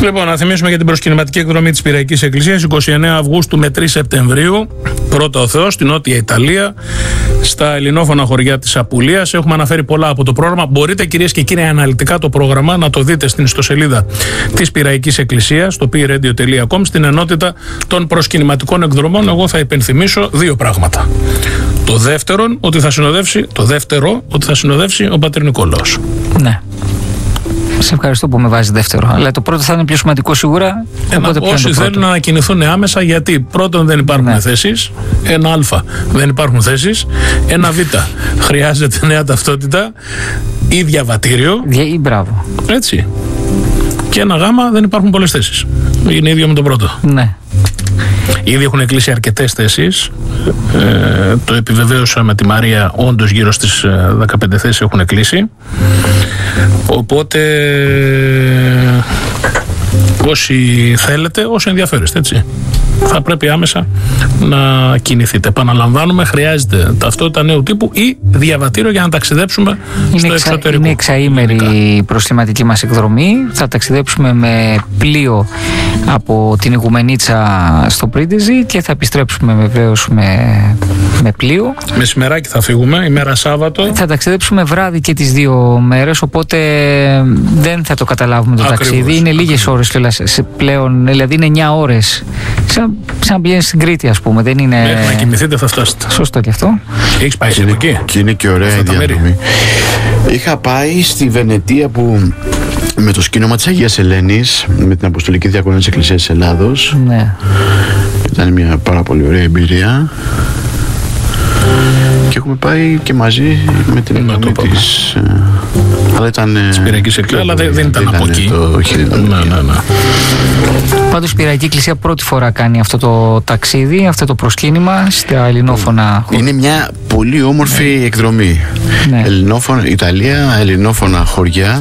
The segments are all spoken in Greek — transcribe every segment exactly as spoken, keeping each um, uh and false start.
Λοιπόν, να θυμίσουμε για την προσκυνηματική εκδρομή της Πυραϊκής Εκκλησίας εικοστή ενάτη Αυγούστου με τρεις Σεπτεμβρίου. Πρώτα ο Θεός, στην Νότια Ιταλία, στα ελληνόφωνα χωριά της Απουλίας. Έχουμε αναφέρει πολλά από το πρόγραμμα. Μπορείτε, κυρίες και κύριοι, αναλυτικά το πρόγραμμα να το δείτε στην ιστοσελίδα της Πυραϊκής Εκκλησίας, στο πι ρέιντιο τελεία κομ, στην ενότητα των προσκυνηματικών εκδρομών. Εγώ θα υπενθυμίσω δύο πράγματα. Το δεύτερο, ότι θα συνοδεύσει, το δεύτερο, ότι θα συνοδεύσει ο πατήρ Νικόλαος. Ναι. Σε ευχαριστώ που με βάζει δεύτερο. Αλλά το πρώτο θα είναι πιο σημαντικό σίγουρα. Ένα, όσοι θέλουν να ανακοινηθούν άμεσα, γιατί πρώτον δεν υπάρχουν ναι. θέσεις. Ένα Α, δεν υπάρχουν θέσεις. Ένα Β, χρειάζεται νέα ταυτότητα ή διαβατήριο. Ή μπράβο. Έτσι. Και ένα Γ, δεν υπάρχουν πολλές θέσεις. Είναι ίδιο με το πρώτο. Ναι. Ήδη έχουν κλείσει αρκετές θέσεις. Ε, το επιβεβαίωσα με τη Μαρία. Όντως γύρω στις δεκαπέντε θέσεις έχουν κλείσει. Οπότε όσοι θέλετε, όσοι ενδιαφέρεστε, έτσι, θα πρέπει άμεσα να κινηθείτε. Επαναλαμβάνουμε, χρειάζεται ταυτότητα νέου τύπου ή διαβατήριο για να ταξιδέψουμε είναι στο εξα... εξωτερικό. Είναι εξαήμερη η προσκληματική μας εκδρομή. Θα ταξιδέψουμε με πλοίο από την Ιγουμενίτσα στο Πρίντεζι και θα επιστρέψουμε βεβαίως με, με πλοίο. Μεσημεράκι θα φύγουμε, ημέρα Σάββατο. Θα ταξιδέψουμε βράδυ και τις δύο μέρες, οπότε δεν θα το καταλάβουμε το Ακριβώς. ταξίδι. Είναι λίγες ώρες πλέον, δηλαδή είναι εννιά ώρες. Σαν, σαν πηγαίνει στην Κρήτη, ας πούμε. Δεν είναι... Μέχρι να κοιμηθείτε θα φτάσετε. Σωστό και αυτό. Έχεις πάει είναι, εκεί. Και είναι και ωραία η διαδρομή. Είχα πάει στη Βενετία που με το σκήνομα της Αγίας Ελένης, με την Αποστολική Διακονία της Εκκλησίας της Ελλάδος. Ναι. Ήταν μια πάρα πολύ ωραία εμπειρία. Και έχουμε πάει και μαζί με την εκδρομή της. Αλλά ήταν. Της Πυραϊκής Εκκλησίας, αλλά δεν, δεν ήταν από εκεί. Ναι, ναι, ναι. Πάντως η Πυραϊκή Εκκλησία πρώτη φορά κάνει αυτό το ταξίδι, αυτό το προσκύνημα στα ελληνόφωνα χωριά. Είναι μια πολύ όμορφη εκδρομή. Ναι. Ελληνόφωνα, Ιταλία, ελληνόφωνα χωριά.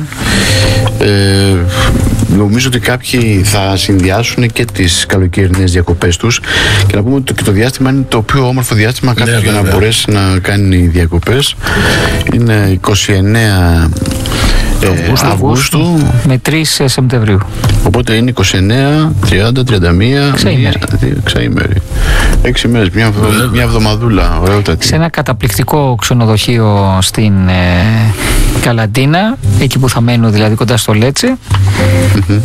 Ε, νομίζω ότι κάποιοι θα συνδυάσουν και τις καλοκαιρινές διακοπές τους και να πούμε ότι το διάστημα είναι το πιο όμορφο διάστημα κάποιος για να μπορέσει να κάνει διακοπές. Είναι εικοστή ένατη Αυγούστου, Αυγούστου με τρεις Σεπτεμβρίου. Οπότε είναι είκοσι εννέα, τριάντα, τριάντα μία εξαήμερη. Έξι μέρες, μια, μια εβδομαδούλα. Ωραιότατη. Σε ένα καταπληκτικό ξενοδοχείο στην ε, Καλαντίνα, εκεί που θα μένω, δηλαδή κοντά στο Λέτσε, mm-hmm.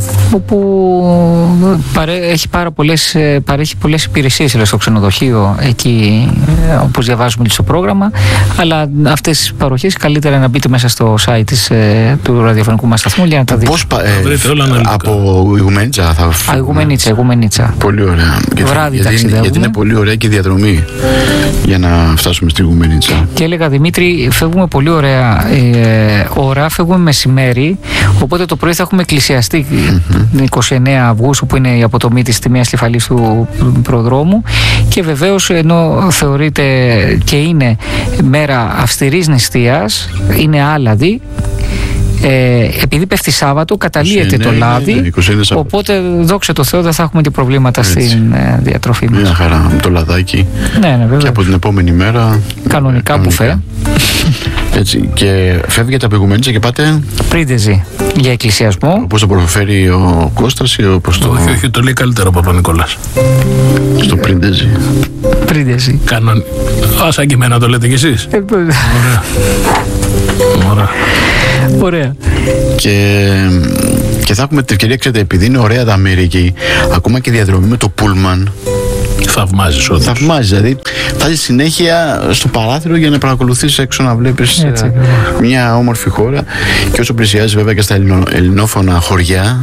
όπου παρέ, έχει πάρα πολλές, παρέχει πολλές υπηρεσίες στο ξενοδοχείο εκεί, όπως διαβάζουμε στο πρόγραμμα, αλλά αυτές τις παροχές καλύτερα να μπείτε μέσα στο site της, του ραδιοφωνικού μας σταθμού για να τα δείτε. Πώς ε, από Ιγουμενίτσα θα Α, Ιγουμενίτσα, Ιγουμενίτσα. Πολύ ωραία. Βράδυ γιατί, ταξιδεύουμε. Γιατί είναι πολύ ωραία και η διαδρομή για να φτάσουμε στη Ιγουμενίτσα. Και έλεγα, Δημήτρη, φεύγουμε πολύ ωραία ε, ώρα, φεύγουμε μεσημέρι, οπότε το πρωί θα έχουμε εκκλησιαστεί mm-hmm. την εικοστή ενάτη Αυγούστου, που είναι η αποτομή της τιμίας κεφαλής του προδρόμου, και βεβαίως ενώ θεωρείται και είναι μέρα αυστηρής νηστείας, είναι άλαδη. Ε, επειδή πέφτει Σάββατο, καταλύεται το λάδι, οπότε δόξα τω Θεώ δεν θα έχουμε και προβλήματα Έτσι. στην ε, διατροφή μας. Μια χαρά με το λαδάκι. Ναι, ναι, βέβαια. Και από την επόμενη μέρα κανονικά μπουφέ. Έτσι, και φεύγετε από Ιγουμενίτσα και πάτε Πρίντεζι για εκκλησιασμό. Πώς το προφέρει ο Κώστας ή όπως το... Όχι, όχι, το λέει καλύτερο από τον Νικόλας. Στο Πρίντεζι. Πρίντεζι. Κανον... Α, σαν και εμένα το λέτε κι εσείς. Ωραία. Ωραία. Ωραία. Και, και θα έχουμε την ευκαιρία, ξέρετε, επειδή είναι ωραία τα μέρη εκεί, ακόμα και διαδρομή με το πούλμαν. Θαυμάζεις όντως. Θαυμάζεις, δηλαδή θα είσαι συνέχεια στο παράθυρο για να παρακολουθείς έξω, να βλέπεις Έτσι, μια όμορφη χώρα. Και όσο πλησιάζεις βέβαια και στα ελληνο, ελληνόφωνα χωριά,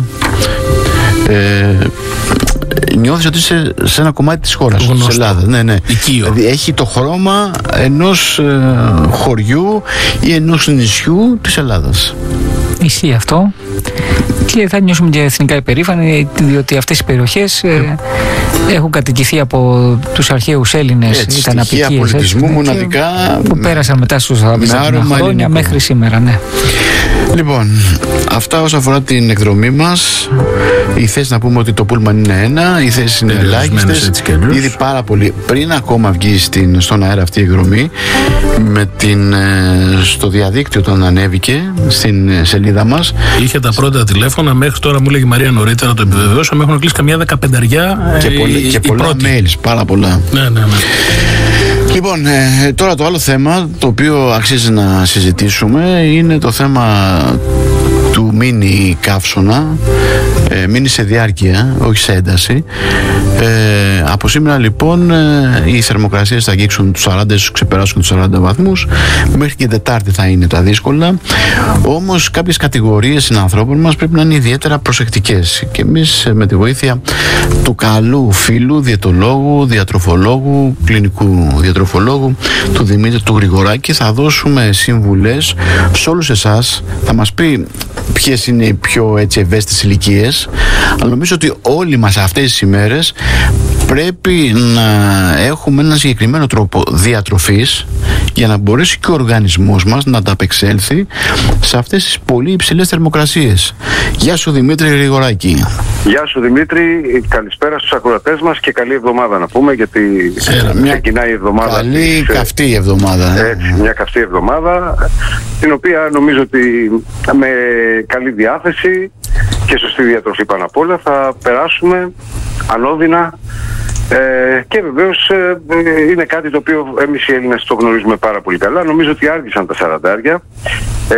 ε, νιώθεις ότι είσαι σε ένα κομμάτι της χώρας, της Ελλάδας. Ναι, ναι. Δηλαδή έχει το χρώμα ενός ε, χωριού ή ενός νησιού της Ελλάδας. Ισχύει αυτό. Και θα νιώσουμε και εθνικά υπερήφανοι, διότι αυτές οι περιοχές ε, έχουν κατοικηθεί από τους αρχαίους Έλληνες. Έτσι, ήταν στοιχεία πολιτισμού μοναδικά που πέρασαν μετά στους χρόνια μέχρι σήμερα. Ναι. Λοιπόν, αυτά όσον αφορά την εκδρομή μας. Η θέση να πούμε ότι το πούλμαν είναι ένα, οι θέσεις είναι ελάχιστες. Ήδη πάρα πολύ πριν ακόμα βγει στην, στον αέρα αυτή η εκδρομή, με την, στο διαδίκτυο όταν ανέβηκε στην σελίδα μας. Είχε τα πρώτα τηλέφωνα, μέχρι τώρα μου λέγει η Μαρία νωρίτερα, το επιβεβαιώσαμε, έχουν κλείσει καμιά δεκαπενταριά και, πολλή, και πολλά πρώτη. mails, πάρα πολλά. Ναι, ναι, ναι. Λοιπόν, ε, τώρα το άλλο θέμα το οποίο αξίζει να συζητήσουμε είναι το θέμα του μίνι καύσωνα, ε, μίνι σε διάρκεια, όχι σε ένταση. Ε, από σήμερα λοιπόν ε, οι θερμοκρασίες θα αγγίξουν τους σαράντα, ίσως ξεπεράσουν τους σαράντα βαθμούς. Μέχρι και Τετάρτη θα είναι τα δύσκολα. Όμως κάποιες κατηγορίες συνανθρώπων μας πρέπει να είναι ιδιαίτερα προσεκτικές. Και εμείς με τη βοήθεια του καλού φίλου, διαιτολόγου, διατροφολόγου, κλινικού διατροφολόγου, του Δημήτρη του Γρηγοράκη, θα δώσουμε συμβουλές σε όλους εσάς. Θα μας πει ποιες είναι οι πιο έτσι ευαίσθητες ηλικίες, αλλά νομίζω ότι όλοι μας αυτές τις ημέρες πρέπει να έχουμε ένα συγκεκριμένο τρόπο διατροφής για να μπορέσει και ο οργανισμός μας να ανταπεξέλθει σε αυτές τις πολύ υψηλές θερμοκρασίες. Γεια σου Δημήτρη Γρηγοράκη. Γεια σου Δημήτρη, καλησπέρα στους ακροατές μας και καλή εβδομάδα να πούμε, γιατί μια ξεκινάει η εβδομάδα. Καλή της, καυτή εβδομάδα. Έτσι, μια καυτή εβδομάδα, την οποία νομίζω ότι με καλή διάθεση και σωστή διατροφή πάνω απ' όλα θα περάσουμε ανώδυνα. Ε, και βεβαίως ε, είναι κάτι το οποίο εμείς οι Έλληνες το γνωρίζουμε πάρα πολύ καλά. Νομίζω ότι άργησαν τα σαραντάρια, ε,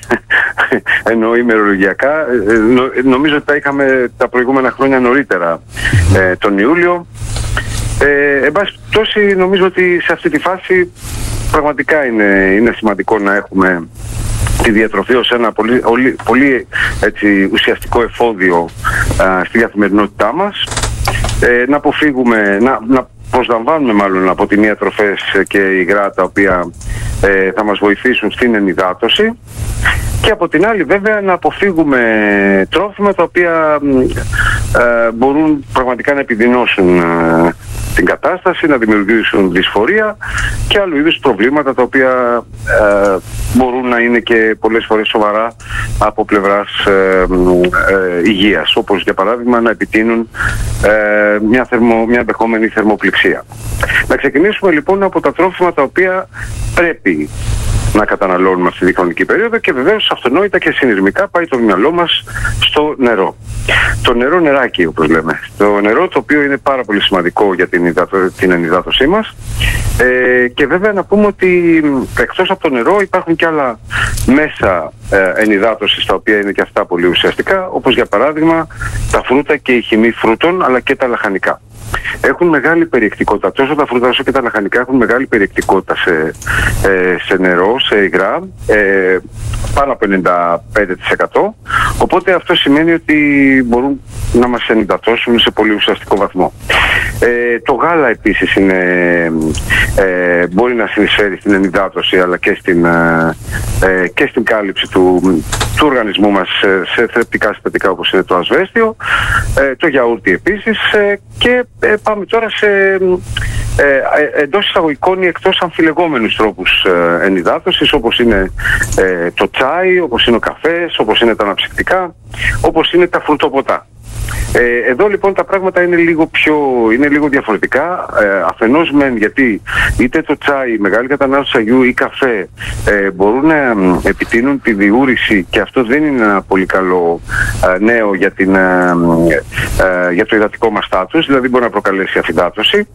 εννοώ ημερολογιακά. ε, νο, νομίζω ότι τα είχαμε τα προηγούμενα χρόνια νωρίτερα, ε, τον Ιούλιο. ε, εν πάση πτώση, νομίζω ότι σε αυτή τη φάση πραγματικά είναι, είναι σημαντικό να έχουμε τη διατροφή ως ένα πολύ, πολύ, πολύ έτσι, ουσιαστικό εφόδιο α, στη καθημερινότητά μας. Ε, να αποφύγουμε, να, να προσλαμβάνουμε μάλλον από τη μία τροφές και υγρά τα οποία ε, θα μας βοηθήσουν στην ενυδάτωση, και από την άλλη βέβαια να αποφύγουμε τρόφιμα τα οποία ε, μπορούν πραγματικά να επιδεινώσουν ε, την κατάσταση, να δημιουργήσουν δυσφορία και άλλου είδους προβλήματα τα οποία ε, μπορούν να είναι και πολλές φορές σοβαρά από πλευράς ε, ε, υγείας, όπως για παράδειγμα να επιτείνουν ε, μια, θερμο, μια ενδεχόμενη θερμοπληξία. Να ξεκινήσουμε λοιπόν από τα τρόφιμα τα οποία πρέπει να καταναλώνουμε αυτή τη χρονική περίοδο, και βεβαίως αυτονόητα και συνειρμικά πάει το μυαλό μας στο νερό. Το νερό νεράκι, όπως λέμε. Το νερό το οποίο είναι πάρα πολύ σημαντικό για την, υδατο, την ενυδάτωσή μας. Ε, και βέβαια να πούμε ότι εκτός από το νερό υπάρχουν και άλλα μέσα ε, ενυδάτωσης τα οποία είναι και αυτά πολύ ουσιαστικά, όπως για παράδειγμα τα φρούτα και η χυμή φρούτων, αλλά και τα λαχανικά. Έχουν μεγάλη περιεκτικότητα, τόσο τα φρούτα όσο και τα λαχανικά έχουν μεγάλη περιεκτικότητα σε, ε, σε νερό, σε υγρά, ε, πάνω από ενενήντα πέντε τοις εκατό, οπότε αυτό σημαίνει ότι μπορούν να μας ενυδατώσουν σε πολύ ουσιαστικό βαθμό. Ε, το γάλα επίσης είναι, ε, μπορεί να συνεισφέρει στην ενυδάτωση αλλά και στην, ε, και στην κάλυψη του, του οργανισμού μας σε θρεπτικά συστατικά όπως είναι το ασβέστιο, ε, το γιαούρτι επίσης, ε, και ε, πάμε τώρα σε ε, εντός εισαγωγικών ή εκτός αμφιλεγόμενους τρόπους ε, ενυδάτωσης, όπως είναι ε, το τσάι, όπως είναι ο καφές, όπως είναι τα αναψυκτικά, όπως είναι τα φρουτοποτά. Ε, εδώ λοιπόν τα πράγματα είναι λίγο πιο, είναι λίγο διαφορετικά. Ε, αφενός μεν γιατί είτε το τσάι, η μεγάλη κατανάλωση αγιού ή καφέ ε, μπορούν να ε, επιτείνουν τη διούρηση, και αυτό δεν είναι ένα πολύ καλό ε, νέο για, την, ε, ε, για το υδατικό μας στάτους, δηλαδή μπορεί να προκαλέσει αφυδάτωση.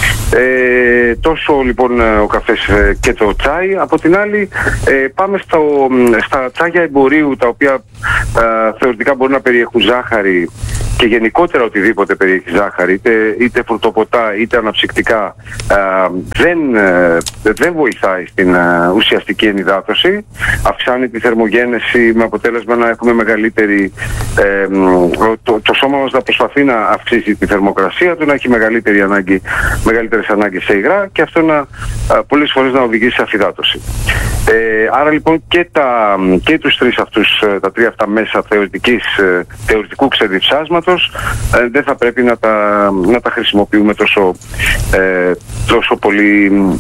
Ε, τόσο λοιπόν ο καφές ε, και το τσάι. Από την άλλη ε, πάμε στο, στα τσάγια εμπορίου, τα οποία ε, θεωρητικά μπορούν να περιέχουν ζάχαρη, και γενικότερα οτιδήποτε περιέχει ζάχαρη, είτε, είτε φρουτοποτά είτε αναψυκτικά, ε, δεν, ε, δεν βοηθάει στην ε, ουσιαστική ενυδάτωση. Αυξάνει τη θερμογένεση με αποτέλεσμα να έχουμε μεγαλύτερη, ε, το, το σώμα μας να προσπαθεί να αυξήσει τη θερμοκρασία του, να έχει μεγαλύτερη ανάγκη, μεγαλύτερες ανάγκες σε υγρά, και αυτό να, ε, πολλές φορές να οδηγήσει σε αφυδάτωση. Ε, άρα λοιπόν και, τα, και τους τρεις αυτούς, τα τρία αυτά μέσα θεωρητικής, θεωρητικού ξεδιψάσματος ε, δεν θα πρέπει να τα, να τα χρησιμοποιούμε τόσο, ε, τόσο πολύ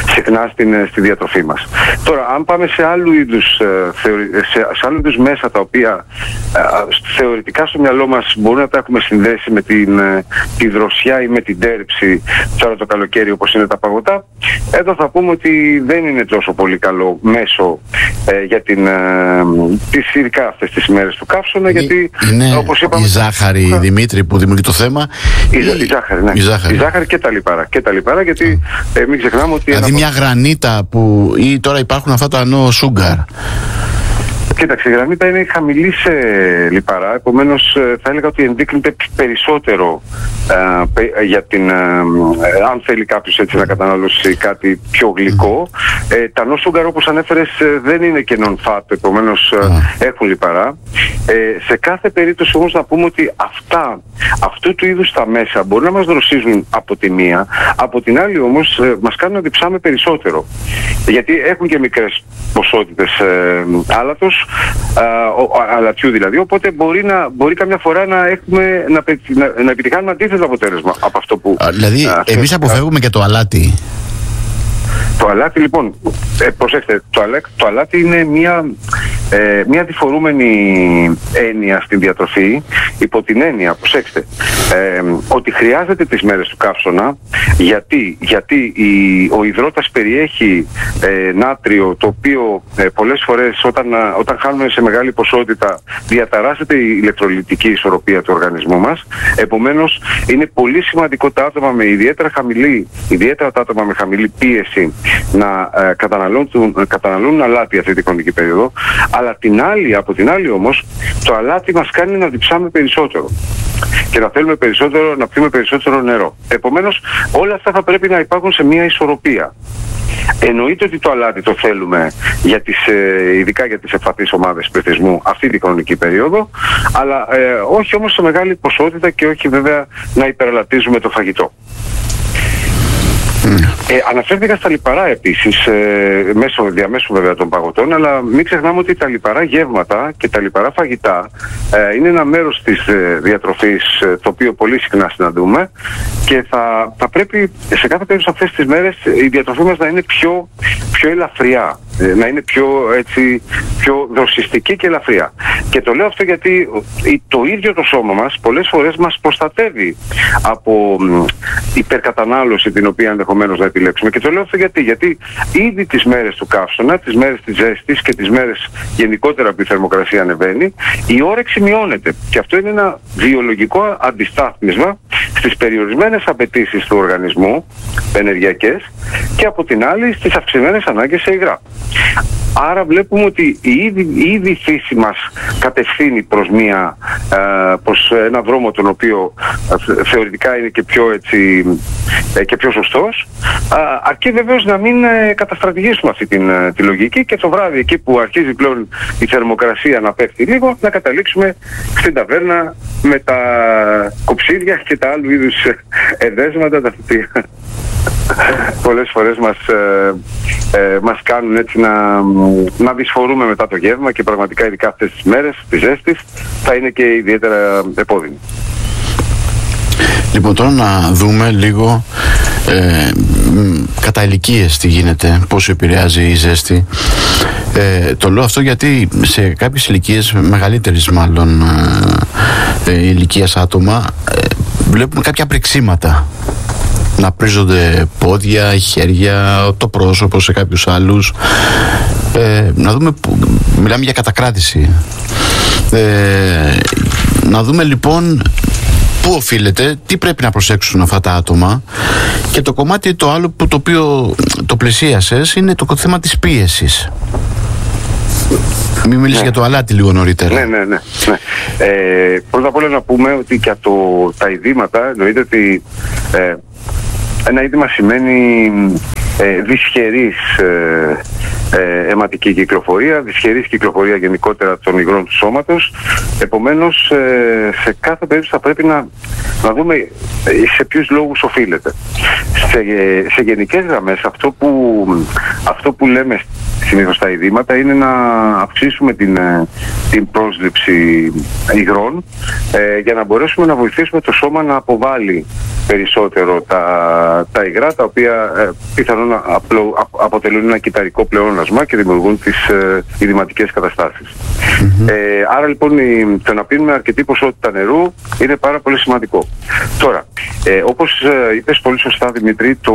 συχνά στην, στη διατροφή μας. Τώρα, αν πάμε σε άλλου είδους, σε, σε άλλου είδους μέσα τα οποία θεωρητικά στο μυαλό μας μπορούν να τα έχουμε συνδέσει με την, τη δροσιά ή με την τέρψη τώρα το καλοκαίρι, όπως είναι τα παγωτά, εδώ θα πούμε ότι δεν είναι τόσο πολύ καλό μέσο ε, για την, ε, τις, ειδικά αυτές τις ημέρες του καύσωνα, γιατί είναι όπως είπαμε, η ζάχαρη, Δημήτρη, που δημιουργεί το θέμα. Η, η, η ζάχαρη, ναι. Η ζάχαρη, η ζάχαρη και τα λιπαρά, και τα λιπαρά, γιατί ε, μην ξεχνάμε ότι... Δηλαδή μια γρανίτα που, ή τώρα υπάρχουν αυτά τα no sugar. Κοίταξε, η γρανίτα είναι χαμηλή σε λιπαρά, επομένως θα έλεγα ότι ενδείκνυται περισσότερο ε, για την, ε, αν θέλει κάποιος έτσι να καταναλώσει κάτι πιο γλυκό. Ε, τα no sugar, όπως ανέφερες, δεν είναι και non-fat, επομένως ε, έχουν λιπαρά. Ε, σε κάθε περίπτωση όμως να πούμε ότι αυτά, αυτού του είδους τα μέσα μπορεί να μας δροσίζουν από τη μία, από την άλλη όμως ε, μας κάνουν να διψάμε περισσότερο. Γιατί έχουν και μικρές ποσότητες ε, άλατος, Uh, αλατιού δηλαδή, οπότε μπορεί, να, μπορεί καμιά φορά να, έχουμε, να, να, να επιτυχάνουμε αντίθετο αποτέλεσμα από αυτό που... Uh, δηλαδή uh, εμείς αποφεύγουμε uh, και το αλάτι. Το αλάτι λοιπόν, ε, προσέξτε, το, αλά, το αλάτι είναι μια, ε, μια διφορούμενη έννοια στην διατροφή, υπό την έννοια, προσέξτε, ε, ότι χρειάζεται τις μέρες του καύσωνα, γιατί, γιατί η, ο υδρότας περιέχει ε, νάτριο, το οποίο ε, πολλές φορές όταν, όταν χάνουμε σε μεγάλη ποσότητα διαταράσσεται η ηλεκτρολιτική ισορροπία του οργανισμού μας, επομένως είναι πολύ σημαντικό τα άτομα με ιδιαίτερα χαμηλή, ιδιαίτερα τα άτομα με χαμηλή πίεση να ε, καταναλώνουν, καταναλώνουν αλάτι αυτή την χρονική περίοδο, αλλά την άλλη, από την άλλη όμως το αλάτι μας κάνει να διψάμε περισσότερο και να θέλουμε περισσότερο, να πιούμε περισσότερο νερό. Επομένως όλα αυτά θα πρέπει να υπάρχουν σε μια ισορροπία. Εννοείται ότι το αλάτι το θέλουμε για τις, ε, ειδικά για τις ευπαθείς ομάδες πληθυσμού αυτή τη χρονική περίοδο, αλλά ε, όχι όμως σε μεγάλη ποσότητα και όχι βέβαια να υπεραλατίζουμε το φαγητό. Mm. Ε, αναφέρθηκα στα λιπαρά επίσης, ε, μέσω, διαμέσου βέβαια των παγωτών, αλλά μην ξεχνάμε ότι τα λιπαρά γεύματα και τα λιπαρά φαγητά ε, είναι ένα μέρος της ε, διατροφής ε, το οποίο πολύ συχνά συναντούμε και θα, θα πρέπει σε κάθε περίπτωση αυτές τις μέρες η διατροφή μας να είναι πιο, πιο ελαφριά, ε, να είναι πιο, έτσι, πιο δροσιστική και ελαφριά. Και το λέω αυτό γιατί το ίδιο το σώμα μας πολλές φορές μας προστατεύει από υπερκατανάλωση την οποία ενδεχομένως να επιλέξουμε. Και το λέω αυτό γιατί, γιατί ήδη τις μέρες του καύσωνα, τις μέρες της ζέστης και τις μέρες γενικότερα που η θερμοκρασία ανεβαίνει, η όρεξη μειώνεται. Και αυτό είναι ένα βιολογικό αντιστάθμισμα στις περιορισμένες απαιτήσεις του οργανισμού, ενεργειακές, και από την άλλη στις αυξημένες ανάγκες σε υγρά. Άρα βλέπουμε ότι η ήδη, η ήδη φύση μας κατευθύνει προς, μια, ε, προς ένα δρόμο τον οποίο ε, θεωρητικά είναι και πιο, έτσι, ε, και πιο σωστός, ε, αρκεί βεβαίως να μην ε, καταστρατηγήσουμε αυτή την, ε, τη λογική και το βράδυ εκεί που αρχίζει πλέον η θερμοκρασία να πέφτει λίγο, να καταλήξουμε στην ταβέρνα με τα κοψίδια και τα άλλου είδους εδέσματα, τα πολλές φορές μας, ε, ε, μας κάνουν έτσι να, να δυσφορούμε μετά το γεύμα και πραγματικά ειδικά αυτές τις μέρες της ζέστης θα είναι και ιδιαίτερα επώδυνοι. Λοιπόν, τώρα να δούμε λίγο ε, κατά ηλικίες τι γίνεται, πόσο επηρεάζει η ζέστη. Ε, το λέω αυτό γιατί σε κάποιες ηλικίες, μεγαλύτερες μάλλον ε, ε, ηλικίας άτομα, ε, βλέπουμε κάποια πρεξίματα. Να πρίζονται πόδια, χέρια, το πρόσωπο σε κάποιους άλλους. Ε, να δούμε, μιλάμε για κατακράτηση. Ε, να δούμε λοιπόν πού οφείλεται, τι πρέπει να προσέξουν αυτά τα άτομα. Και το κομμάτι το άλλο που το οποίο το πλησίασες είναι το θέμα της πίεσης. Μην μιλήσει ναι. για το αλάτι λίγο νωρίτερα. Ναι, ναι, ναι. ναι. Ε, πρώτα απ' όλα να πούμε ότι για το, τα ειδήματα εννοείται ότι ε, ένα είδημα σημαίνει ε, δυσχερής, ε, ε, αιματική κυκλοφορία, δυσχερής κυκλοφορία γενικότερα των υγρών του σώματος. Επομένως, ε, σε κάθε περίπτωση θα πρέπει να, να δούμε σε ποιους λόγους οφείλεται. Σε, σε γενικές γραμμές, αυτό που, αυτό που λέμε συνήθως στα ειδήματα είναι να αυξήσουμε την, την πρόσληψη υγρών ε, για να μπορέσουμε να βοηθήσουμε το σώμα να αποβάλει περισσότερο τα, τα υγρά, τα οποία ε, πιθανόν απλο, αποτελούν ένα κυταρικό πλεόνασμα και δημιουργούν τις ε, ειδηματικές καταστάσεις. Mm-hmm. Ε, άρα λοιπόν η, το να πίνουμε αρκετή ποσότητα νερού είναι πάρα πολύ σημαντικό. Τώρα, ε, όπως ε, είπες πολύ σωστά, Δημήτρη, το,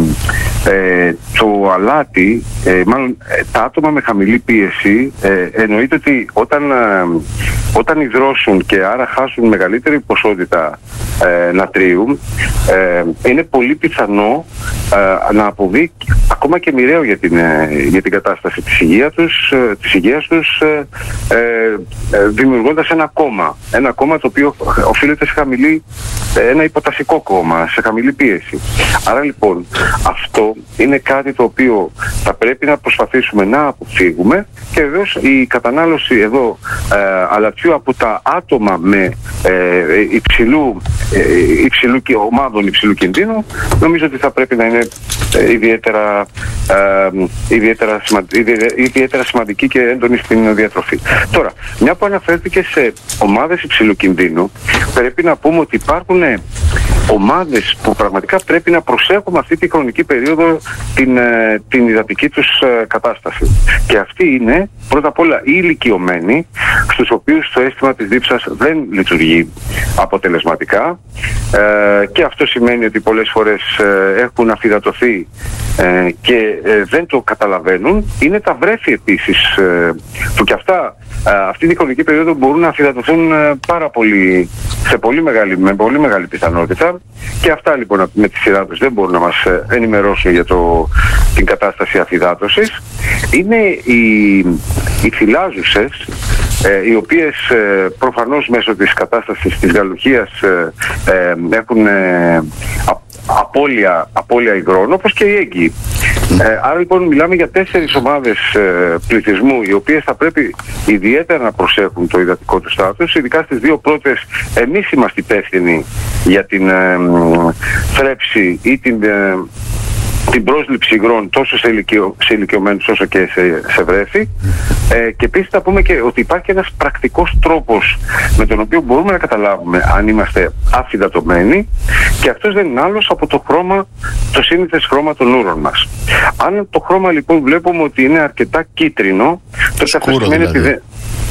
ε, το αλάτι, ε, μάλλον ε, τα άτομα με χαμηλή πίεση, ε, εννοείται ότι όταν, ε, όταν υδρώσουν και άρα χάσουν μεγαλύτερη ποσότητα ε, νατρίου, ε, είναι πολύ πιθανό ε, να αποβεί ακόμα και μοιραίο για την, ε, για την κατάσταση της υγείας τους, ε, της υγείας τους ε, ε, δημιουργώντας ένα κόμμα. Ένα κόμμα το οποίο οφείλεται σε χαμηλή, ένα υποτασικό κόμμα, σε χαμηλή πίεση. Άρα λοιπόν αυτό είναι κάτι το οποίο θα πρέπει να προσπαθήσουμε να αποφύγουμε, και βεβαίως η κατανάλωση εδώ ε, αλατιού από τα άτομα με ε, υψηλού, ε, υψηλού και ομάδων υψηλού κινδύνου, νομίζω ότι θα πρέπει να είναι ε, ιδιαίτερα, ε, ιδιαίτερα, σημα, ιδιαίτερα σημαντική και έντονη στην διατροφή. Τώρα, μια που αναφέρθηκε σε ομάδες υψηλού κινδύνου, πρέπει να πούμε ότι υπάρχουν ομάδες που πραγματικά πρέπει να προσέχουμε αυτή τη χρονική περίοδο την, την υδατική τους κατάσταση. Και αυτή είναι πρώτα απ' όλα οι ηλικιωμένοι, στους οποίους το αίσθημα της δίψας δεν λειτουργεί αποτελεσματικά, ε, και αυτό σημαίνει ότι πολλές φορές ε, έχουν αφυδατωθεί ε, και ε, δεν το καταλαβαίνουν. Είναι τα βρέφη επίσης, ε, που και αυτά ε, αυτή τη χρονική περίοδο μπορούν να αφυδατωθούν ε, πάρα πολύ, σε πολύ μεγάλη, με πολύ μεγάλη πιθανότητα, και αυτά λοιπόν με τη σειρά τους δεν μπορούν να μας ενημερώσουν για το, την κατάσταση αφυδάτωσης. Είναι οι, οι θυλάζουσες, ε, οι οποίες ε, προφανώς μέσω της κατάστασης της γαλουχίας ε, ε, έχουν ε, απώλεια, απώλεια υγρών, όπως και οι έγκυοι. Ε, άρα λοιπόν μιλάμε για τέσσερις ομάδες ε, πληθυσμού, οι οποίες θα πρέπει ιδιαίτερα να προσέχουν το υδατικό του στάτους. Ειδικά στις δύο πρώτες εμείς είμαστε υπεύθυνοι για την ε, θρέψη ή την, ε, την πρόσληψη υγρών τόσο σε, ηλικιο, σε ηλικιωμένους όσο και σε, σε βρέφη. Ε, και επίσης θα πούμε και ότι υπάρχει ένας πρακτικός τρόπος με τον οποίο μπορούμε να καταλάβουμε αν είμαστε αφυδατωμένοι, και αυτός δεν είναι άλλος από το χρώμα, το σύνηθες χρώμα των ούρων μας. Αν το χρώμα λοιπόν βλέπουμε ότι είναι αρκετά κίτρινο, τότε αυτό σημαίνει ότι δεν...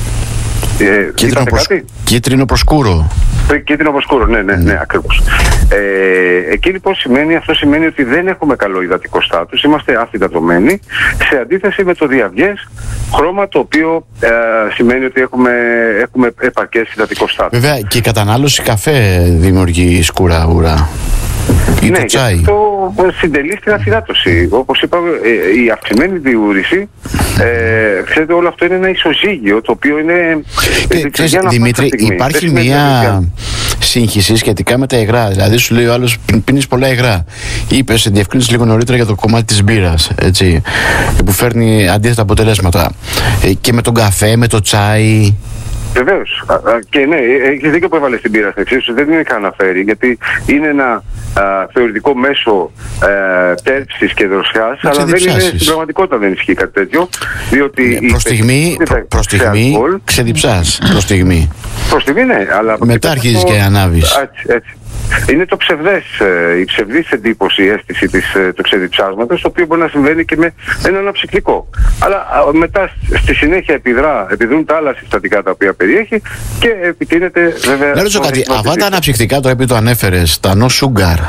Ε, κίτρινο, προς... κίτρινο προσκούρο. Κίτρινο προσκούρο, ναι, ναι, ναι, ακριβώς. Ε, εκεί λοιπόν σημαίνει, αυτό σημαίνει ότι δεν έχουμε καλό υδατικό στάτους, είμαστε αφυδατωμένοι, σε αντίθεση με το διαυγές χρώμα, το οποίο ε, σημαίνει ότι έχουμε, έχουμε επαρκές υδατικό στάτους. Βέβαια και η κατανάλωση καφέ δημιουργεί σκούρα ούρα. Ή ναι, το τσάι. αυτό συντελεί στην αφυδάτωση. Όπως είπαμε, ε, η αυξημένη διούρηση, ε, ξέρετε, όλο αυτό είναι ένα ισοζύγιο, το οποίο είναι... Και, ξέρεις, Δημήτρη, υπάρχει μια σύγχυση σχετικά με τα υγρά. Δηλαδή σου λέει ο άλλος, πίνεις πολλά υγρά. Είπες, διευκρίνησες λίγο νωρίτερα για το κομμάτι της μπύρας, έτσι, που φέρνει αντίθετα αποτελέσματα. Ε, και με τον καφέ, με το τσάι... Βεβαίως. Και ναι, έχεις δίκιο που έβαλες την πείρα στην εξίσου, δεν είναι καν αναφέρει, γιατί είναι ένα α, θεωρητικό μέσο ε, τέρψης και δροσιάς, αλλά δεν είναι, στην πραγματικότητα δεν ισχύει κάτι τέτοιο. Διότι ναι, προς στιγμή, προ, προς στιγμή ξεδιψάς. Προς στιγμή. Προς στιγμή, ναι, αλλά... Μετά αρχίζεις και ανάβεις. Έτσι, έτσι. Είναι το ψευδές, η ψευδής εντύπωση, η αίσθηση της, του ξεδιψάσματος, το οποίο μπορεί να συμβαίνει και με ένα αναψυκτικό. Αλλά μετά στη συνέχεια επιδρά, επιδρούν τα άλλα συστατικά τα οποία περιέχει και επιτείνεται βέβαια... Να ρωτήσω κάτι, αυτά τα αναψυκτικά, το επειδή το ανέφερες, τα no sugar,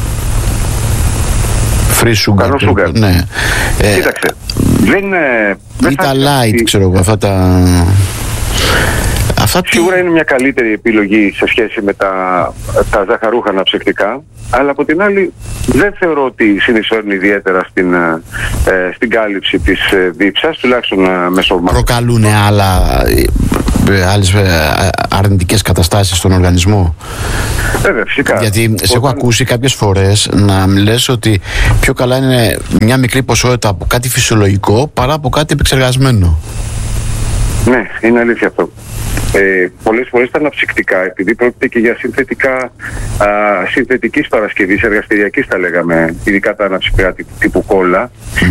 free sugar, no sugar. Ναι. Κοίταξε, δεν είναι... Ή τα light, ξέρω εγώ, αυτά τα... Αυτά σίγουρα είναι μια καλύτερη επιλογή σε σχέση με τα, τα ζαχαρούχα αναψυκτικά, αλλά από την άλλη δεν θεωρώ ότι συνεισφέρουν ιδιαίτερα στην, ε, στην κάλυψη της ε, δίψας, τουλάχιστον ε, μέσω... Προκαλούν άλλα άλλες αρνητικές καταστάσεις στον οργανισμό? Βέβαια, φυσικά. Γιατί σε Όταν... έχω ακούσει κάποιες φορές να λες ότι πιο καλά είναι μια μικρή ποσότητα από κάτι φυσιολογικό παρά από κάτι επεξεργασμένο. Ναι, είναι αλήθεια αυτό. Ε, πολλές φορές τα αναψυκτικά, επειδή πρόκειται και για συνθετικά, α, συνθετικής παρασκευής, εργαστηριακής τα λέγαμε, ειδικά τα αναψυκτικά τύπου κόλλα,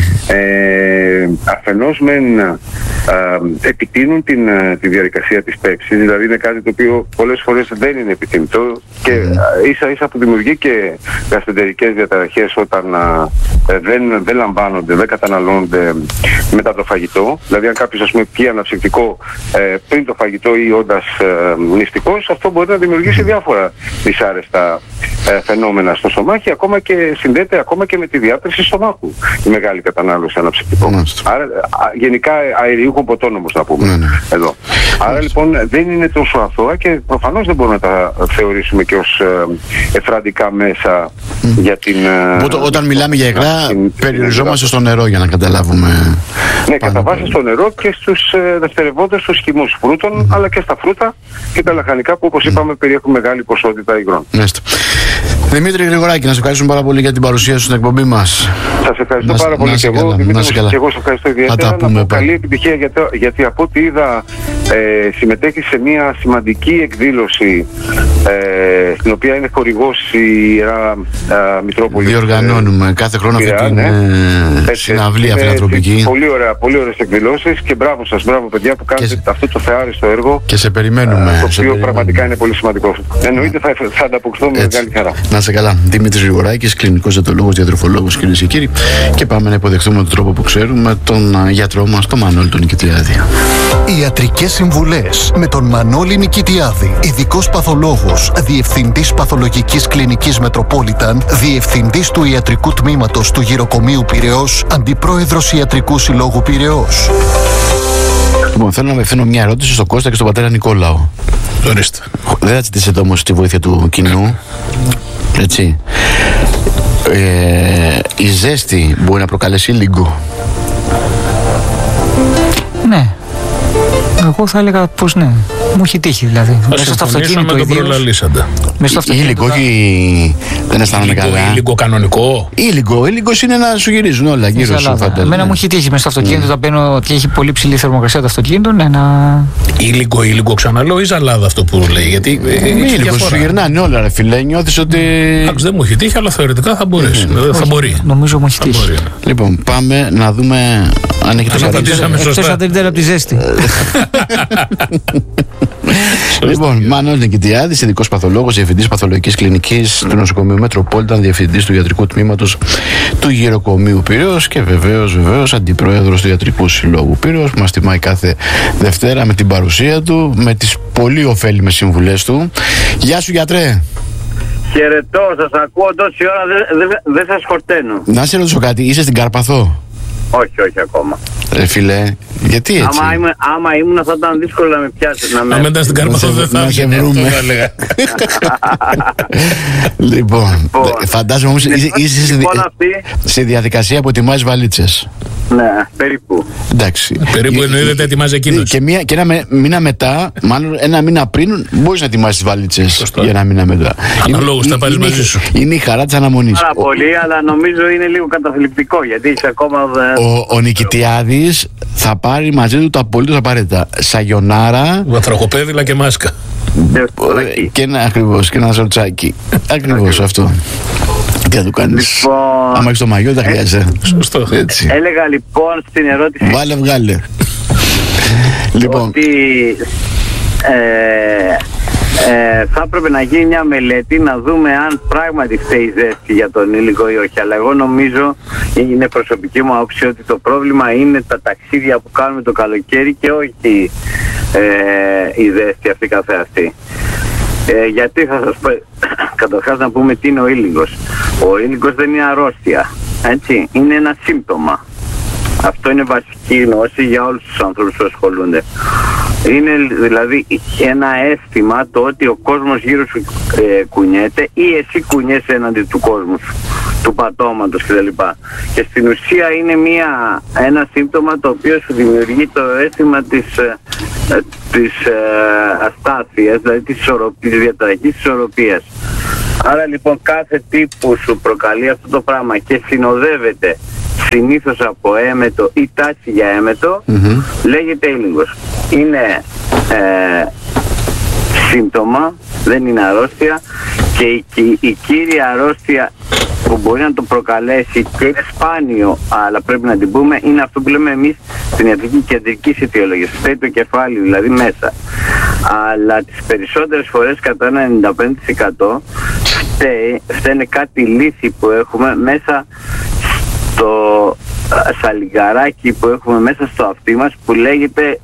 ε, αφενός μεν α, επιτείνουν την, τη διαδικασία της πέψης, δηλαδή είναι κάτι το οποίο πολλές φορές δεν είναι επιθυμητό και α, ίσα ίσα που δημιουργεί και γαστρεντερικές διαταραχές όταν α, δεν, δεν λαμβάνονται, δεν καταναλώνονται μετά το φαγητό. Δηλαδή αν κάποιος ας πούμε πιει αναψυκτικό ε, πριν το φαγητό ή όντας ε, νηστικός, αυτό μπορεί να δημιουργήσει διάφορα δυσάρεστα ε, φαινόμενα στο στομάχι, ακόμα και συνδέεται ακόμα και με τη διάπτωση στομάχου η μεγάλη κατανάλωση αναψυκτικών. Άρα, α, γενικά αεριούχων ποτών όμως να πούμε ναι, ναι. εδώ. Άρα λοιπόν δεν είναι τόσο αθώα και προφανώς δεν μπορούμε να τα θεωρήσουμε και ως ε, εφραντικά μέσα mm. για την... Οπότε, όταν μιλάμε για υγρά περιοριζόμαστε στο νερό για να καταλάβουμε. Ναι, κατά βάση στο νερό και στους ε, δευτερευόντες στους χυμούς φρούτων, mm. αλλά και στα φρούτα και τα λαχανικά που όπως είπαμε mm. περιέχουν μεγάλη ποσότητα υγρών. Μάλιστα. Δημήτρη Γρηγοράκη, να σε ευχαριστούμε πάρα πολύ για την παρουσία σου στην εκπομπή μας. Σας ευχαριστώ να, πάρα πολύ και εγώ. Δημήτρη, και εγώ σας ευχαριστώ ιδιαίτερα. Να πω καλή επιτυχία γιατί, γιατί από ό,τι είδα ε, συμμετέχει σε μια σημαντική εκδήλωση ε, στην οποία είναι χορηγός η Ιερά Μητρόπολη. Διοργανώνουμε ε, κάθε χρόνο αυτή την ναι. ε, συναυλία φιλανθρωπική. Πολύ ωραία, πολύ ωραίες εκδηλώσεις και μπράβο σας, μπράβο παιδιά που κάνετε σε... αυτό το θεάριστο έργο. Και σε περιμένουμε. Το οποίο περιμένουμε. Πραγματικά είναι πολύ σημαντικό. Εννοείται θα, θα ανταποκριθώ με μεγάλη χαρά. Να είστε καλά. Δημήτρης Γρηγοράκης, κλινικός διαιτολόγος, διατροφολόγος, κυρίες και κύριοι. Και πάμε να υποδεχθούμε τον τρόπο που ξέρουμε τον γιατρό μας, τον Μανώλη τον Νικητιάδη. Ιατρικές συμβουλές με τον Μανώλη Νικητιάδη, ειδικός παθολόγος, διευθυντής παθολογικής κλινικής Μετροπόλιταν, διευθυντής του ιατρικού τμήματος του Γυροκομείου Πειραιώς, αντιπρόεδρος Ιατρικού Συλλόγου Πειραιώς. Λοιπόν, θέλω να απευθύνω μια ερώτηση στον Κώστα και στον πατέρα Νικόλαο. Ορίστε. Δεν θα ζητήσετε όμως τη βοήθεια του κοινού. Έτσι. Ε, η ζέστη μπορεί να προκαλέσει λίγο. Ναι. Εγώ θα έλεγα πως ναι. Μου έχει τύχει δηλαδή. Μέσα στο αυτοκίνητο ιδίως. Μέσα στο ήλικο, όχι. Δεν αισθάνομαι καλά. Ήλικο κανονικό. Ήλικο. Ήλικο είναι να σου γυρίζουν όλα γύρω σου. Εμένα μου έχει τύχει μέσα στο αυτοκίνητο όταν μπαίνω και έχει πολύ ψηλή θερμοκρασία το αυτοκίνητο. Ναι, να. Ήλικο, ήλικο ξαναλέω ή ζαλάδα αυτό που λέει. Γιατί. Ήλικο σου γυρνάνε όλα, ρε φιλέ. Νιώθει ότι. Εντάξει, δεν μου έχει τύχει, αλλά θεωρητικά θα μπορέσει. Θα μπορεί. Νομίζω μου έχει τύχει. Λοιπόν, πάμε να δούμε αν έχει το απαντήσαμε σωστά. Εκτός αν δεν ήταν από τη ζέστη. Λοιπόν, Μανώλης Νικητιάδης, ειδικός παθολόγος, διευθυντής παθολογικής κλινικής του νοσοκομείου Μετροπόλιταν, διευθυντής του ιατρικού τμήματος του Γυροκομείου Πειραιώς και βεβαίως, βεβαίως αντιπρόεδρος του Ιατρικού Συλλόγου Πειραιώς, που μας τιμάει κάθε Δευτέρα με την παρουσία του, με τις πολύ ωφέλιμες συμβουλές του. Γεια σου, γιατρέ. Χαιρετώ, σας ακούω τόση ώρα, δεν δε, δε σας χορταίνω. Να σε ρωτήσω κάτι, είσαι στην Καρπαθό? Όχι, όχι ακόμα. Ρε φίλε, γιατί έτσι? Άμα, είμαι, άμα ήμουν θα ήταν δύσκολο να με πιάσετε. Να με... Αν ήταν στην Καρπαθό δεν θα βρούμε. Λοιπόν, φαντάζομαι όμως είσαι σε διαδικασία που ετοιμάζεις βαλίτσες. Ναι, περίπου. Εντάξει. Περίπου εννοείται ετοιμάζει εκείνος. Και, μία, και ένα μήνα μετά, μάλλον ένα μήνα πριν, μπορείς να ετοιμάσεις τις βαλίτσες για ένα μήνα μετά. Αναλόγως θα πάρεις μαζί σου. Είναι η χαρά της αναμονής. Πάρα πολύ, αλλά νομίζω είναι λίγο καταθλιπτικό γιατί είσαι ακόμα. Ο, ο Νικητιάδης θα πάρει μαζί του τα απολύτως απαραίτητα. Σαγιονάρα, βατραχοπέδιλα και μάσκα. Και ένα ακριβώς, και ένα ζορτσάκι. Ακριβώς αυτό. Τι θα του κάνεις? Λοιπόν, άμα έχεις το μαγιό δεν χρειάζεται. Σωστό. Έτσι. Έλεγα λοιπόν στην ερώτηση. Βάλε βγάλε. Λοιπόν. Ότι ε, ε, θα έπρεπε να γίνει μια μελέτη να δούμε αν πράγματι φταίει ζέστη για τον ήλικο ή όχι. Αλλά εγώ νομίζω, είναι προσωπική μου άποψη, ότι το πρόβλημα είναι τα ταξίδια που κάνουμε το καλοκαίρι και όχι ε, η ζέστη αυτή καθεαυτή. Ε, γιατί θα σας πω, καταρχάς να πούμε τι είναι ο ήλικος. Ο ήλικος δεν είναι αρρώστια, έτσι, είναι ένα σύμπτωμα. Αυτό είναι βασική γνώση για όλους τους ανθρώπους που ασχολούνται. Είναι δηλαδή ένα αίσθημα το ότι ο κόσμος γύρω σου ε, κουνιέται ή εσύ κουνιέσαι έναντι του κόσμου σου, του πατώματος κτλ. Και στην ουσία είναι μια, ένα σύμπτωμα το οποίο σου δημιουργεί το αίσθημα της, ε, της ε, αστάθειας, δηλαδή της, ισορροπ, της διαταραχής της ισορροπίας. Άρα λοιπόν κάθε τι που σου προκαλεί αυτό το πράγμα και συνοδεύεται συνήθως από έμετο ή τάση για έμετο, mm-hmm. λέγεται ήλιγκος. Είναι ε, σύμπτωμα, δεν είναι αρρώστια, και η, η, η κύρια αρρώστια που μπορεί να το προκαλέσει και είναι σπάνιο, αλλά πρέπει να την πούμε, είναι αυτό που λέμε εμείς στην ιατρική κεντρική αιτιολογία. Φταίει το κεφάλι δηλαδή μέσα. Αλλά τις περισσότερες φορές, κατά ένα ενενήντα πέντε τοις εκατό, φταίει, φταίνε κάτι λύθη που έχουμε μέσα στο σαλιγκαράκι που έχουμε μέσα στο αυτί μας, που λέγεται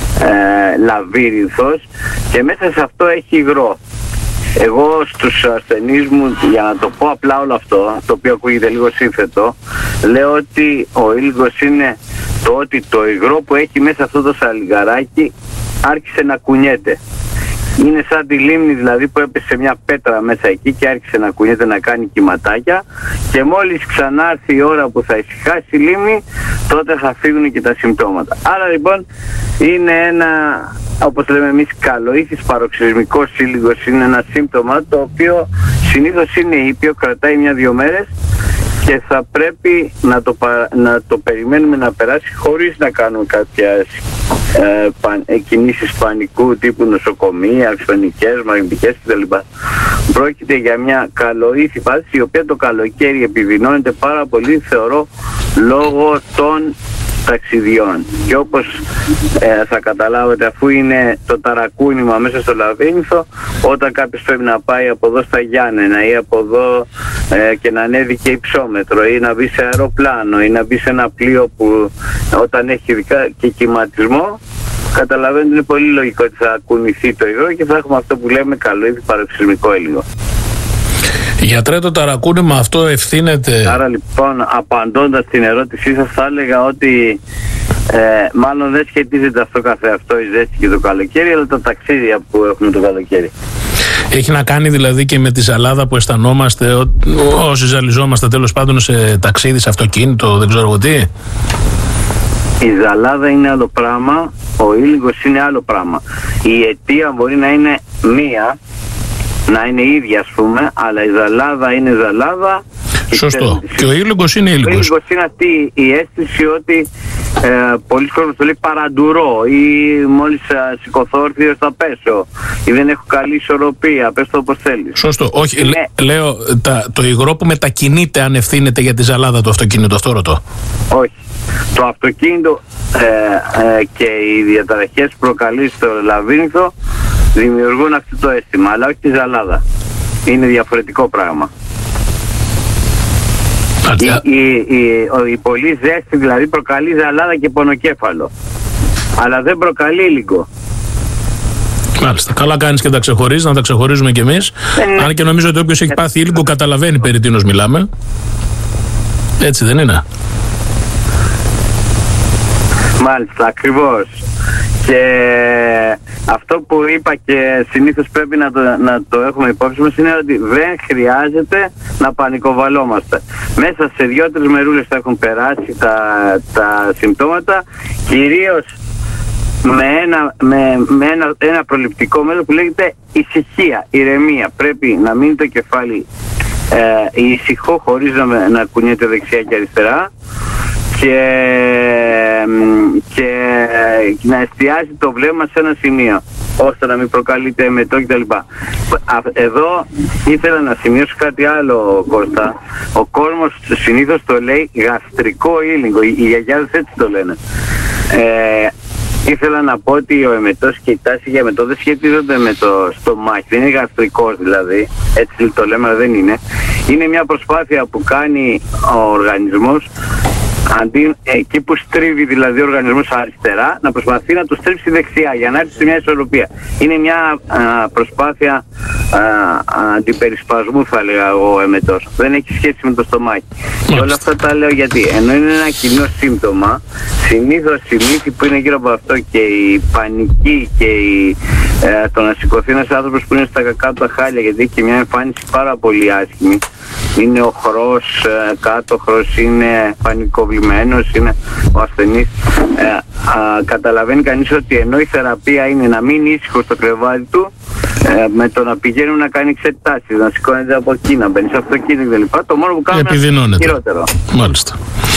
ε, λαβύρινθος, και μέσα σε αυτό έχει υγρό. Εγώ στους ασθενείς μου, για να το πω απλά όλο αυτό, το οποίο ακούγεται λίγο σύνθετο, λέω ότι ο ήλιγκος είναι το ότι το υγρό που έχει μέσα αυτό το σαλιγκαράκι άρχισε να κουνιέται. Είναι σαν τη λίμνη δηλαδή που έπεσε μια πέτρα μέσα εκεί και άρχισε να κουνιέται, να κάνει κυματάκια, και μόλις ξανάρθει η ώρα που θα ησυχάσει η λίμνη, τότε θα φύγουν και τα συμπτώματα. Άρα λοιπόν είναι ένα, όπως λέμε εμείς, καλοήθης παροξυσμικός ήλιγκος, είναι ένα σύμπτωμα το οποίο συνήθως είναι ήπιο, κρατάει μια-δυο μέρες και θα πρέπει να το, να το περιμένουμε να περάσει χωρίς να κάνουμε κάποιες ε, παν, ε, κινήσεις πανικού τύπου νοσοκομεία, αξονικές, μαγνητικές κτλ. Πρόκειται για μια καλοήθη πάθηση, η οποία το καλοκαίρι επιδεινώνεται πάρα πολύ, θεωρώ, λόγω των ταξιδιών. Και όπως ε, θα καταλάβετε, αφού είναι το ταρακούνημα μέσα στο Λαβύρινθο, όταν κάποιος πρέπει να πάει από εδώ στα Γιάννενα ή από εδώ ε, και να ανέβει και υψόμετρο ή να μπει σε αεροπλάνο ή να μπει σε ένα πλοίο που όταν έχει ειδικά και κυματισμό, καταλαβαίνετε, είναι πολύ λογικό ότι θα κουνηθεί το υγρό και θα έχουμε αυτό που λέμε καλοήθη παροξυσμικό ήλιγκο. Γιατρέ, το ταρακούνημα αυτό ευθύνεται? Άρα λοιπόν, απαντώντας την ερώτησή σας, θα έλεγα ότι ε, μάλλον δεν σχετίζεται αυτό καθεαυτό η ζέστη και το καλοκαίρι, αλλά τα ταξίδια που έχουμε το καλοκαίρι. Έχει να κάνει δηλαδή και με τη ζαλάδα που αισθανόμαστε ό, όσοι ζαλιζόμαστε τέλος πάντων σε ταξίδι, σε αυτοκίνητο, δεν ξέρω εγώ τι? Η ζαλάδα είναι άλλο πράγμα, ο ήλιγκος είναι άλλο πράγμα. Η αιτία μπορεί να είναι μία, να είναι ίδια ας πούμε, αλλά η ζαλάδα είναι ζαλάδα. Σωστό. Και ο ήλιγκος είναι ήλιγκος. Ο ήλιγκος είναι αυτή η αίσθηση ότι ε, πολλοί κόσμοι το λέει παραντουρώ, ή μόλις ε, σηκωθώ όρθιος θα πέσω, ή δεν έχω καλή ισορροπία, πες το όπως θέλεις. Σωστό. Όχι, είναι... λέ, λέω τα, το υγρό που μετακινείται αν ευθύνεται για τη ζαλάδα του αυτοκίνητο, αυτό ρωτώ. Όχι. Το αυτοκίνητο ε, ε, και οι διαταραχές που προκαλεί στο Λαβύρινθο δημιουργούν αυτό το αίσθημα, αλλά όχι τη ζαλάδα. Είναι διαφορετικό πράγμα. Η, η, η, η πολύ ζέστη δηλαδή προκαλεί ζαλάδα και πονοκέφαλο, αλλά δεν προκαλεί ήλιγκο. Μάλιστα. Καλά κάνεις και τα ξεχωρίζεις, να τα ξεχωρίζουμε κι εμείς. Ε, Αν και νομίζω ότι όποιος έχει πάθει ήλιγκο καταλαβαίνει περί τίνος μιλάμε. Έτσι δεν είναι? Μάλιστα, ακριβώς. Και αυτό που είπα και συνήθως πρέπει να το, να το έχουμε υπόψη μας είναι ότι δεν χρειάζεται να πανικοβαλόμαστε. Μέσα σε δύο-τρεις μερούλες θα έχουν περάσει τα, τα συμπτώματα, κυρίως με ένα, με, με ένα, ένα προληπτικό μέτρο που λέγεται ησυχία, ηρεμία. Πρέπει να μείνει το κεφάλι ε, ησυχό, χωρίς να, να κουνιέται δεξιά και αριστερά, και, και να εστιάζει το βλέμμα σε ένα σημείο, ώστε να μην προκαλείται εμετό κτλ. Εδώ ήθελα να σημειώσω κάτι άλλο, Κώστα. Ο κόσμος συνήθως το λέει γαστρικό ήλιγκο, οι γιαγιάδες έτσι το λένε. Ε, ήθελα να πω ότι ο εμετός και η τάση για εμετό δεν σχετίζονται με το στομάχι, δεν είναι γαστρικός δηλαδή, έτσι το λέμε, αλλά δεν είναι. Είναι μια προσπάθεια που κάνει ο οργανισμός, αντί εκεί που στρίβει δηλαδή ο οργανισμός αριστερά, να προσπαθεί να το στρίψει δεξιά για να έρθει σε μια ισορροπία. Είναι μια α, προσπάθεια αντιπερισπασμού, θα έλεγα εγώ, εμετός. Δεν έχει σχέση με το στομάχι. Και όλα αυτά τα λέω γιατί, ενώ είναι ένα κοινό σύμπτωμα, συνήθως η μύθη που είναι γύρω από αυτό και η πανική και η, ε, το να σηκωθεί ένας άνθρωπος που είναι στα κακά του τα χάλια, γιατί έχει μια εμφάνιση πάρα πολύ άσχημη. Είναι οχρός, ε, κάτωχρος, είναι πανικοβλημένος, είναι ο ασθενής. Ε, α, καταλαβαίνει κανείς ότι ενώ η θεραπεία είναι να μείνει ήσυχο στο κρεβάτι του, ε, με το να πηγαίνουν να κάνει εξετάσεις, να σηκώνεται από εκεί, να μπαίνει σε αυτοκίνητο κλπ. Το μόνο που κάνουμε είναι χειρότερο. Μάλιστα.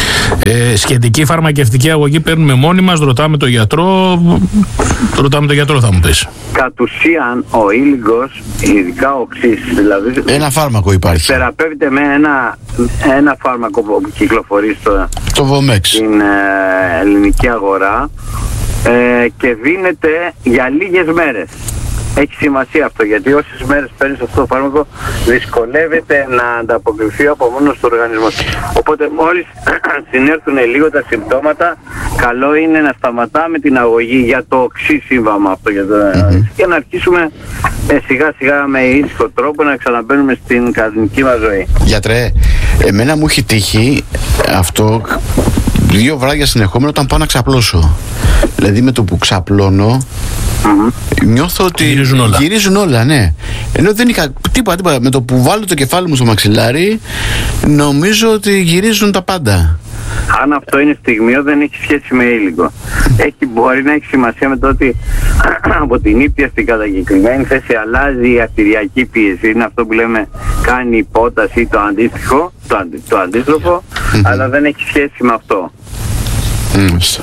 Ε, σχετική φαρμακευτική αγωγή παίρνουμε μόνοι μας, ρωτάμε τον γιατρό, ρωτάμε τον γιατρό θα μου πεις. Κατ' ουσίαν ο ήλιγκος, ειδικά ο οξύς, δηλαδή ένα φάρμακο υπάρχει. Θεραπεύεται με ένα, ένα φάρμακο που κυκλοφορεί στο, το Vomex στην ε, ελληνική αγορά ε, και δίνεται για λίγες μέρες. Έχει σημασία αυτό, γιατί όσες μέρες παίρνεις αυτό το φάρμακο δυσκολεύεται να ανταποκριθεί από μόνος του οργανισμός. Οπότε μόλις συνέρθουν λίγο τα συμπτώματα, καλό είναι να σταματάμε την αγωγή για το οξύ σύμβαμα αυτό για το... mm-hmm. και να αρχίσουμε ε, σιγά σιγά με ήσυχο τρόπο να ξαναμπαίνουμε στην κανονική μας ζωή. Γιατρέ, εμένα μου έχει τύχει αυτό δύο βράδια συνεχόμενα όταν πάω να ξαπλώσω. Δηλαδή με το που ξαπλώνω mm-hmm. νιώθω ότι γυρίζουν όλα. γυρίζουν όλα, ναι. Ενώ δεν είχα τίποτα, τίποτα. Με το που βάλω το κεφάλι μου στο μαξιλάρι, νομίζω ότι γυρίζουν τα πάντα. Αν αυτό είναι στιγμίο, δεν έχει σχέση με ήλικο. Έχει, μπορεί να έχει σημασία με το ότι από την ήπια στην κατακεκριμένη θέση αλλάζει η αρτηριακή πίεση. Είναι αυτό που λέμε κάνει υπόταση ή το αντίστοιχο, το, αντι, το αντίστροφο, mm-hmm. αλλά δεν έχει σχέση με αυτό. Mm-hmm.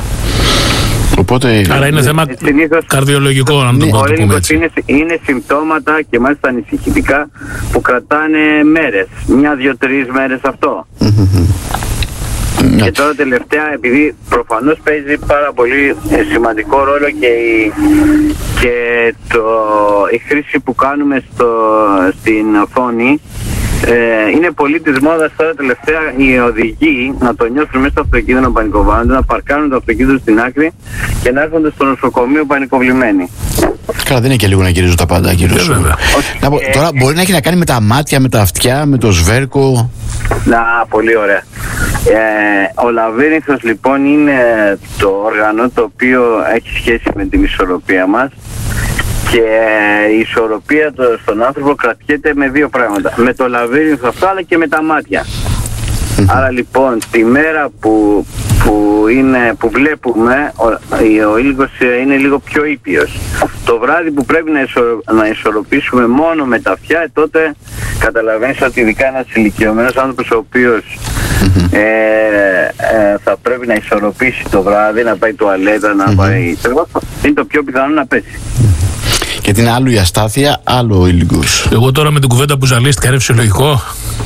Οπότε, άρα είναι θέμα συνήθως, καρδιολογικό, αν το πω έτσι. Είναι, είναι συμπτώματα και μάλιστα ανησυχητικά που κρατάνε μέρες, μια, δύο, τρεις μέρες αυτό. Mm-hmm. Και τώρα τελευταία, επειδή προφανώς παίζει πάρα πολύ σημαντικό ρόλο και η, και το, η χρήση που κάνουμε στο, στην οθόνη, Ε, είναι πολύ της μόδας τώρα τελευταία οι οδηγοί να το νιώθουν μέσα στο αυτοκίνητο να πανικοβάλλονται, να παρκάρουν το αυτοκίνητο στην άκρη και να έρχονται στο νοσοκομείο πανικοβλημένοι. Καλά, δεν είναι και λίγο να γυρίζουν τα πάντα, κύριο σου. Να πω, τώρα μπορεί να έχει να κάνει με τα μάτια, με τα αυτιά, με το σβέρκο. Να, πολύ ωραία. Ε, ο λαβύρινθος λοιπόν είναι το όργανο το οποίο έχει σχέση με την ισορροπία μας. Και η ισορροπία το, στον άνθρωπο κρατιέται με δύο πράγματα. Με το λαβύρινθο αυτό, αλλά και με τα μάτια. Mm-hmm. Άρα λοιπόν τη μέρα που, που, είναι, που βλέπουμε ο, ο ήλιος είναι λίγο πιο ήπιος. Το βράδυ που πρέπει να, ισορο, να ισορροπήσουμε μόνο με τα αυτιά, τότε καταλαβαίνεις ότι ειδικά ένας ηλικιωμένος άνθρωπος ο οποίος mm-hmm. ε, ε, θα πρέπει να ισορροπήσει το βράδυ, να πάει τουαλέτα, να mm-hmm. πάει... είναι το πιο πιθανό να πέσει. Γιατί είναι άλλο η αστάθεια, άλλο ο ήλικος. Εγώ τώρα με την κουβέντα που ζαλίστηκα, είναι φυσιολογικό.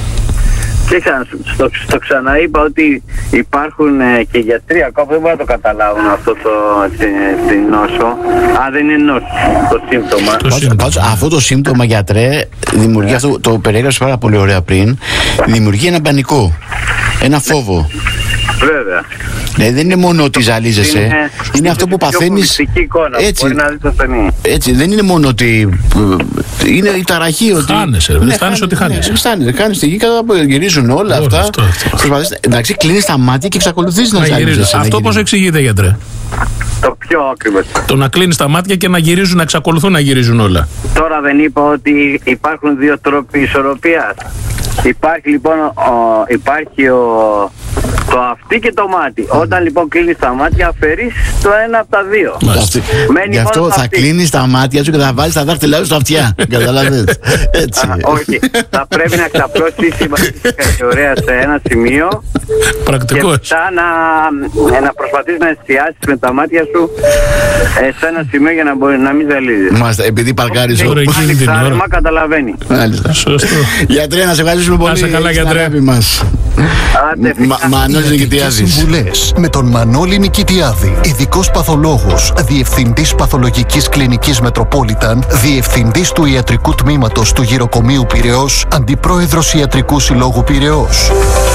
Και στο, στο ξαναείπα ότι υπάρχουν ε, και γιατροί ακόμα δεν μπορούν να το καταλάβουν αυτό το, τη, τη νόσο. Αν δεν είναι νόσο το σύμπτωμα. Το σύμπτωμα. Πάντως, αυτό το σύμπτωμα, γιατρέ, δημιουργεί αυτό, το περιέγραψε πάρα πολύ ωραία πριν, δημιουργεί ένα πανικό, ένα φόβο. Βέβαια. Δηλαδή δεν είναι μόνο ότι ζαλίζεσαι, είναι, είναι, είναι αυτό που παθαίνεις. Έτσι, μπορεί να δεις ασθενή. Έτσι, δεν είναι μόνο ότι είναι η ταραχή. Ότι... Χάνεσαι, δεν αισθάνεσαι ότι χάνεσαι. Αισθάνεσαι, χάνεσαι τη γη, γυρίζουν όλα αυτά. Αυτό, αυτό. Εντάξει, κλείνεις τα μάτια και εξακολουθείς να ζαλίζεσαι. Αυτό πώς εξηγείται, γιατρέ? Το πιο ακριβώς. Το να κλείνεις τα μάτια και να γυρίζουν, να εξακολουθούν να γυρίζουν όλα. Τώρα δεν είπα ότι υπάρχουν δύο τρόποι ισορροπίας. Υπάρχει λοιπόν ο, υπάρχει ο, το αυτί και το μάτι. Mm. Όταν λοιπόν κλείνεις τα μάτια, αφαιρείς το ένα από τα δύο. Γι' αυτό θα κλείνεις τα μάτια σου και θα βάλεις τα δάχτυλά σου στα αυτιά. Καταλαβαίνεις. Έτσι. Α, όχι. Θα πρέπει να ξαπλώσεις η ωραία σε ένα σημείο. Πρακτικός. Και μετά να, να προσπαθείς να εστιάσεις με τα μάτια σου σε ένα σημείο για να, μπορεί, να μην ζαλίζεις. Μάλιστα, επειδή παρκάρεις ο Μα καταλαβαίνει. Μάλιστα. Σωστό. Γιατρέ, να σε ευχαριστούμε πολύ. Να σε καλά, γιατρέ. Μανώλη Νικητιάδη. Συμβουλές με τον Μανώλη Νικητιάδη. Ειδικός παθολόγος, διευθυντής παθολογικής κλινικής Μετροπόλιταν, διευθυντής του ιατρικού τμήματος του Γυροκομείου Πειραιώς, αντιπρόεδρος Ιατρικού Συλλόγου Πειραιώς.